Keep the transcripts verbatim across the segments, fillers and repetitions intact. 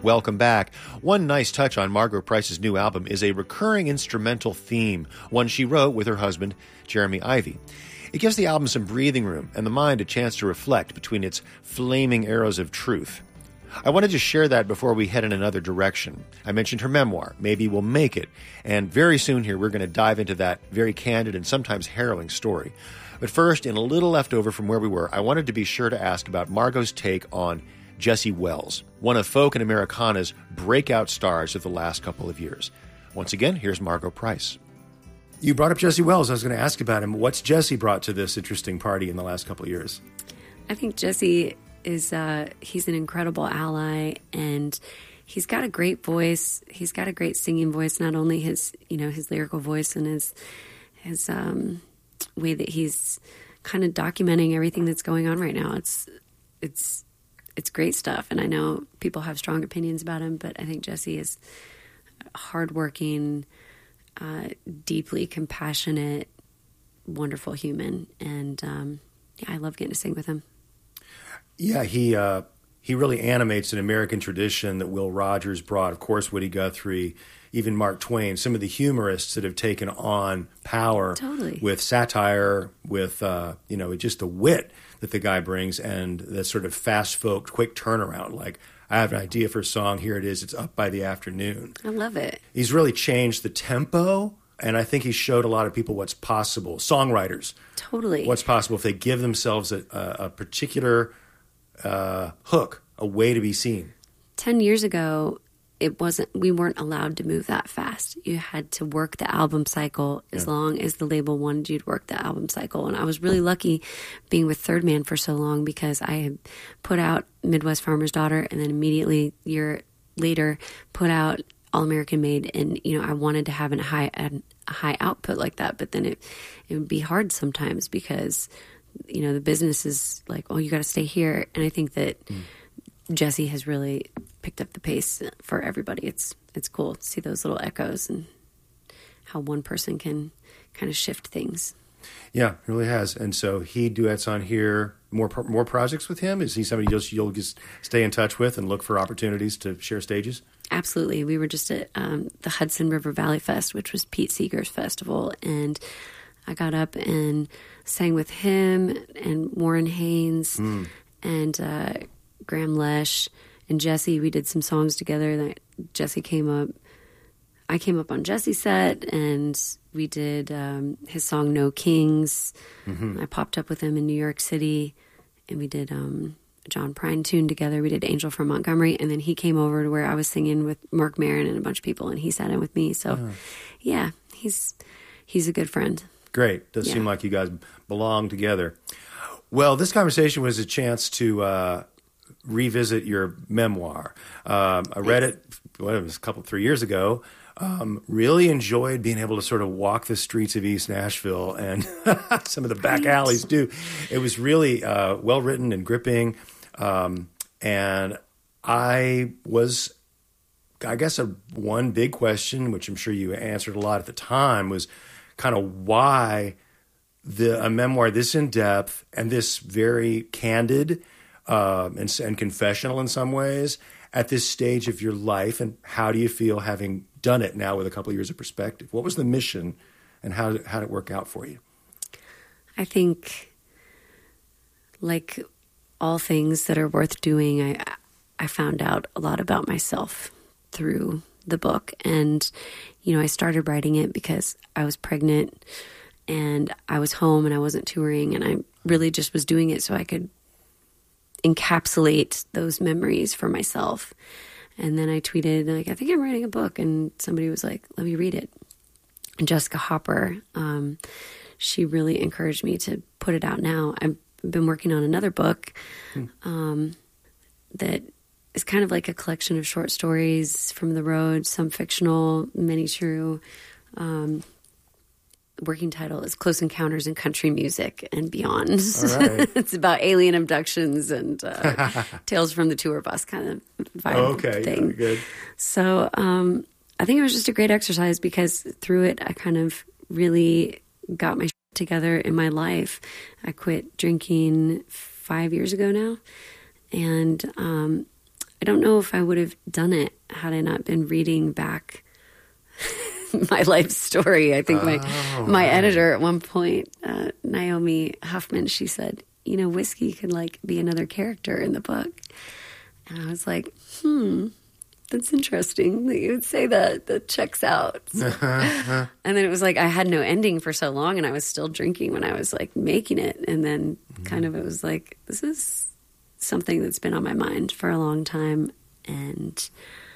Welcome back. One nice touch on Margo Price's new album is a recurring instrumental theme, one she wrote with her husband, Jeremy Ivy. It gives the album some breathing room and the mind a chance to reflect between its flaming arrows of truth. I wanted to share that before we head in another direction. I mentioned her memoir, Maybe We'll Make It, and very soon here we're going to dive into that very candid and sometimes harrowing story. But first, in a little leftover from where we were, I wanted to be sure to ask about Margo's take on Jesse Wells, one of folk and Americana's breakout stars of the last couple of years. Once again, here's Margo Price. You brought up Jesse Wells. I was going to ask about him. What's Jesse brought to this interesting party in the last couple of years? I think Jesse is, uh, he's an incredible ally, and he's got a great voice. He's got a great singing voice, not only his, you know, his lyrical voice and his, his um, way that he's kind of documenting everything that's going on right now. It's, it's, It's great stuff, and I know people have strong opinions about him, but I think Jesse is a hardworking, uh, deeply compassionate, wonderful human, and um, yeah, I love getting to sing with him. Yeah, he uh, he really animates an American tradition that Will Rogers brought. Of course, Woody Guthrie, even Mark Twain, some of the humorists that have taken on power totally. with satire, with uh, you know, just the wit that the guy brings, and the sort of fast folk, quick turnaround. Like, I have an idea for a song, here it is, it's up by the afternoon. I love it. He's really changed the tempo, and I think he showed a lot of people what's possible. Songwriters. Totally. What's possible if they give themselves a, a, a particular uh, hook, a way to be seen. Ten years ago, it wasn't, we weren't allowed to move that fast. You had to work the album cycle as yeah. long as the label wanted you to work the album cycle. And I was really lucky being with Third Man for so long, because I had put out Midwest Farmer's Daughter, and then immediately a year later put out All American Made. And, you know, I wanted to have a high, a high output like that, but then it, it would be hard sometimes because, you know, the business is like, oh, you got to stay here. And I think that mm. Jesse has really picked up the pace for everybody. It's it's cool to see those little echoes and how one person can kind of shift things. Yeah, it really has. And so he duets on here. More more projects with him? Is he somebody you'll, you'll just stay in touch with and look for opportunities to share stages? Absolutely. We were just at um, the Hudson River Valley Fest, which was Pete Seeger's festival, and I got up and sang with him and Warren Haynes mm. and uh, Graham Lesh and Jesse. We did some songs together. That Jesse came up. I came up on Jesse's set, and we did um, his song "No Kings." Mm-hmm. I popped up with him in New York City, and we did um, a John Prine tune together. We did "Angel from Montgomery," and then he came over to where I was singing with Mark Maron and a bunch of people, and he sat in with me. So, uh-huh. yeah, he's he's a good friend. Great. Does yeah. seem like you guys belong together. Well, this conversation was a chance to uh, revisit your memoir. Um, I read it, what, it was a couple, three years ago. Um, really enjoyed being able to sort of walk the streets of East Nashville and some of the back alleys too. It was really uh, well written and gripping. Um, and I was, I guess, a one big question, which I'm sure you answered a lot at the time, was kind of why the a memoir this in depth and this very candid uh, and, and confessional in some ways at this stage of your life, and how do you feel having done it now with a couple of years of perspective? What was the mission, and how how did it work out for you? I think, like all things that are worth doing, I I found out a lot about myself through the book. And, you know, I started writing it because I was pregnant and I was home and I wasn't touring, and I really just was doing it so I could encapsulate those memories for myself. And then I tweeted, like, I think I'm writing a book. And somebody was like, let me read it. And Jessica Hopper, um, she really encouraged me to put it out now. I've been working on another book um, that is kind of like a collection of short stories from the road, some fictional, many true. Um, working title is Close Encounters in Country Music and Beyond. All right. It's about alien abductions and uh, Tales from the Tour Bus kind of vibe oh, okay. thing. Yeah, good. So um, I think it was just a great exercise, because through it I kind of really got my shit together in my life. I quit drinking five years ago now, and um, I don't know if I would have done it had I not been reading back my life story. I think my Oh, my right. editor at one point, uh, Naomi Huffman, she said, you know, whiskey could like be another character in the book. And I was like, hmm, that's interesting that you would say that. That checks out. And then it was like I had no ending for so long, and I was still drinking when I was like making it. And then mm-hmm. kind of it was like, this is something that's been on my mind for a long time, and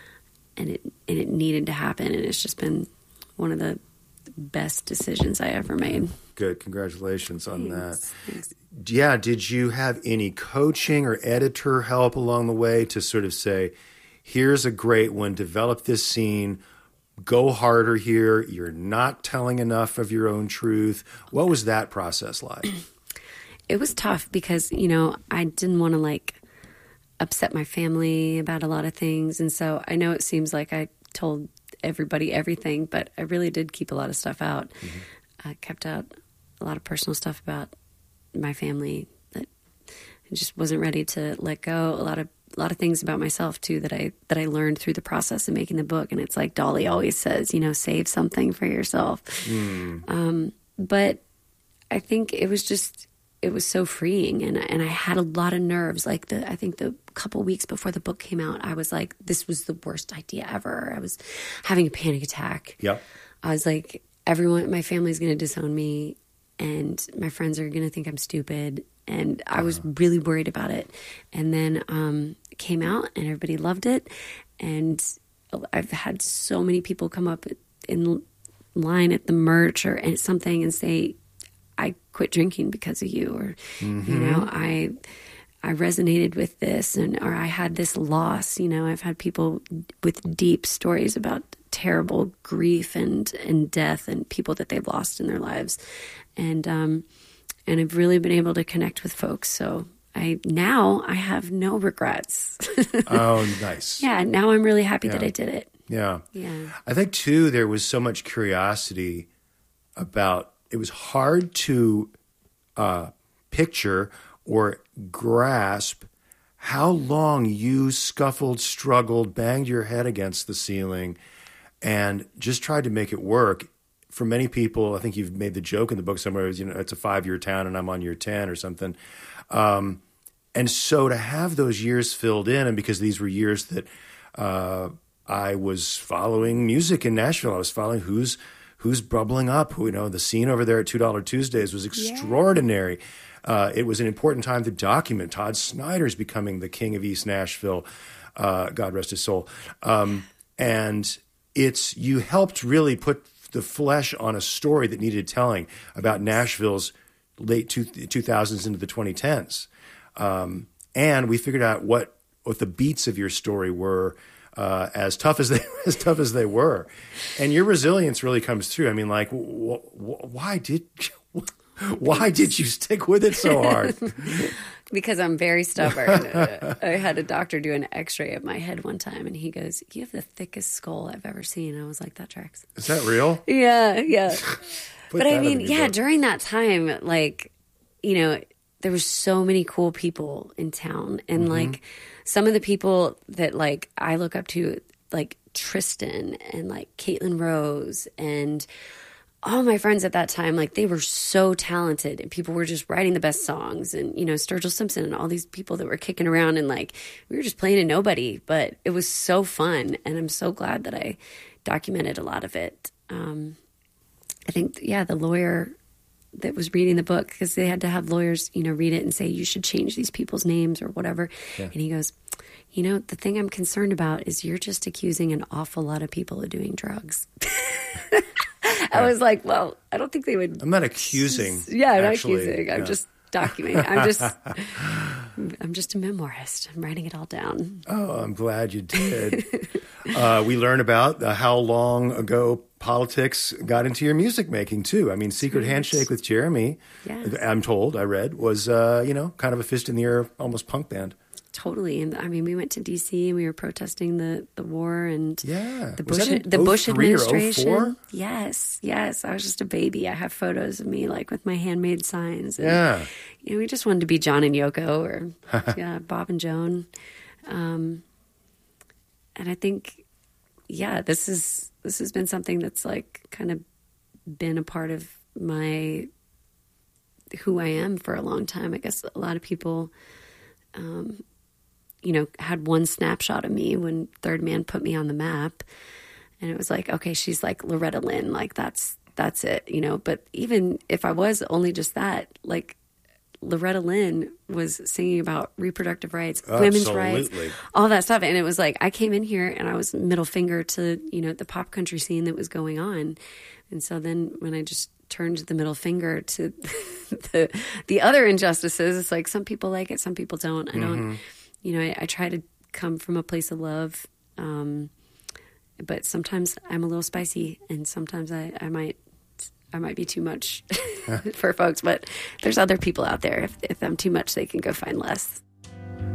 and it and it needed to happen, and it's just been one of the best decisions I ever made. Good. Congratulations on Thanks. that. Thanks. Yeah. Did you have any coaching or editor help along the way to sort of say, here's a great one, develop this scene, go harder here, you're not telling enough of your own truth? What was that process like? It was tough because, you know, I didn't want to like upset my family about a lot of things. And so I know it seems like I told everybody everything, but I really did keep a lot of stuff out. Mm-hmm. I kept out a lot of personal stuff about my family that I just wasn't ready to let go. A lot of a lot of things about myself too that I that I learned through the process of making the book. And it's like Dolly always says, you know, save something for yourself. Mm. Um, but I think it was just it was so freeing, and and I had a lot of nerves. Like the I think the couple weeks before the book came out, I was like, this was the worst idea ever. I was having a panic attack. Yep. I was like, everyone, my family's going to disown me, and my friends are going to think I'm stupid. And I was uh-huh. really worried about it. And then um, it came out, and everybody loved it. And I've had so many people come up in line at the merch or something and say, I quit drinking because of you, or, mm-hmm. you know, I I resonated with this, and or I had this loss. You know, I've had people with deep stories about terrible grief and, and death and people that they've lost in their lives. And um, and I've really been able to connect with folks. So I now I have no regrets. Oh, nice. Yeah, now I'm really happy Yeah. that I did it. Yeah. Yeah. I think, too, there was so much curiosity about it was hard to uh, picture or grasp how long you scuffled, struggled, banged your head against the ceiling, and just tried to make it work. For many people, I think you've made the joke in the book somewhere, you know, it's a five-year town and I'm on year ten or something. Um, and so to have those years filled in, and because these were years that uh, I was following music in Nashville, I was following who's who's bubbling up. Who, you know, the scene over there at two dollar Tuesdays was extraordinary. Yeah. Uh, it was an important time to document. Todd Snyder's becoming the king of East Nashville. Uh, God rest his soul. Um, and it's you helped really put the flesh on a story that needed telling about Nashville's late two, 2000s into the twenty tens. Um, and we figured out what, what the beats of your story were, uh, as tough as they as tough as they were. And your resilience really comes through. I mean, like, wh- wh- why did why did you stick with it so hard? Because I'm very stubborn. I had a doctor do an x-ray of my head one time, and he goes, you have the thickest skull I've ever seen. And I was like, that tracks. Is that real? Yeah, yeah. Put But I that mean, in your yeah, book. during that time, like, you know, there were so many cool people in town. And Mm-hmm. like some of the people that like I look up to, like Tristan and like Caitlin Rose and all my friends at that time, like they were so talented, and people were just writing the best songs, and, you know, Sturgill Simpson and all these people that were kicking around, and like we were just playing a nobody, but it was so fun. And I'm so glad that I documented a lot of it. Um, I think, yeah, the lawyer that was reading the book, because they had to have lawyers, you know, read it and say, you should change these people's names or whatever. Yeah. And he goes, you know, the thing I'm concerned about is you're just accusing an awful lot of people of doing drugs. I was like, well, I don't think they would. I'm not accusing. Yeah, I'm actually. not accusing. I'm Yeah. just documenting. I'm just, I'm just a memoirist. I'm writing it all down. Oh, I'm glad you did. uh, we learn about uh, how long ago politics got into your music making too. I mean, Secret Right. Handshake with Jeremy, Yeah. I'm told, I read, was, uh, you know, kind of a fist in the air, almost punk band. Totally. And I mean, we went to D C and we were protesting the, the war and Yeah. the Was Bush, that in the Bush oh three or oh administration. four? Yes. Yes. I was just a baby. I have photos of me like with my handmade signs. And, Yeah. you know, we just wanted to be John and Yoko or yeah, Bob and Joan. Um, and I think, yeah, this is, this has been something that's like kind of been a part of my, who I am for a long time. I guess a lot of people, um, you know, had one snapshot of me when Third Man put me on the map, and it was like, okay, she's like Loretta Lynn, like that's, that's it, you know. But even if I was only just that, like Loretta Lynn was singing about reproductive rights, Absolutely. women's rights, all that stuff. And it was like, I came in here and I was middle finger to, you know, the pop country scene that was going on. And so then when I just turned the middle finger to the the other injustices, it's like some people like it, some people don't. I don't, mm-hmm. you know, I, I try to come from a place of love. Um, but sometimes I'm a little spicy, and sometimes I, I might I might be too much for folks. But there's other people out there. If, if I'm too much, they can go find less.